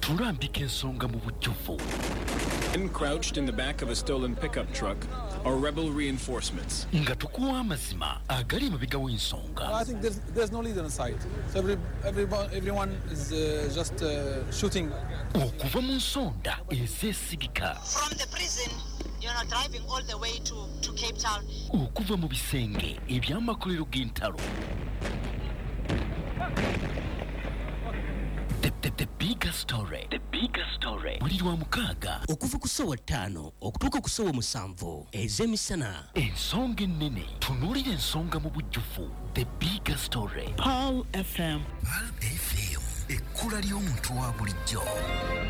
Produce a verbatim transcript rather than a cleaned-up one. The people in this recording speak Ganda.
tulambika ensonga mu bujjuvu. Crouched in the back of a stolen pickup truck are rebel reinforcements. Nga tukuwa amazima agali emabega w'ensonga. I think there's, there's no leader in sight. So every, everyone, everyone is uh, just uh, shooting. Okuva mu nsonda ezeesigika. From the prison, you're not driving all the way to, to Cape Town. Okuva mu bisenge eby'amakolero g'entalo. The, the, the bigger story. The bigger story. Buli lwa mukaaga. Okuva ku ssaawa ttaano okutuuka ku ssaawa musanvu ez'emisana. Ensonga ennene. Tunuulira ensonga mu bujjuvu. The bigger story. Paul F M. Paul F M. Ekkula ly'omuntu wa bulijjo.